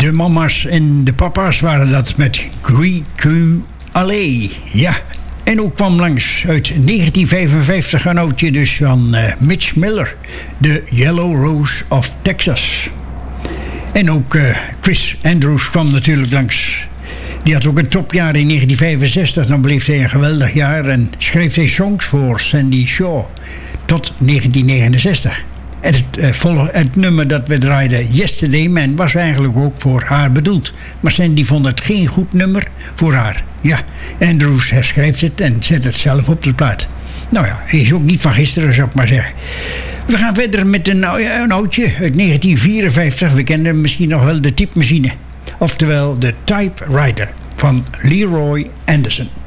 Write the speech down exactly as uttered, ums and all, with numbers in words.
De mama's en de papa's waren dat met Griqu Alley. Ja, en ook kwam langs uit negentien vijfenvijftig een oudje dus van uh, Mitch Miller. The Yellow Rose of Texas. En ook uh, Chris Andrews kwam natuurlijk langs. Die had ook een topjaar in negentien vijfenzestig. Dan bleef hij een geweldig jaar en schreef hij songs voor Sandy Shaw. Tot negentien negenenzestig. En het, uh, volg, het nummer dat we draaiden, Yesterday Man, was eigenlijk ook voor haar bedoeld. Maar Sandy vond het geen goed nummer voor haar. Ja, Andrews herschrijft het en zet het zelf op de plaat. Nou ja, hij is ook niet van gisteren, zou ik maar zeggen. We gaan verder met een, een oudje uit negentien vierenvijftig. We kennen misschien nog wel de typemachine. Oftewel de Typewriter van Leroy Anderson.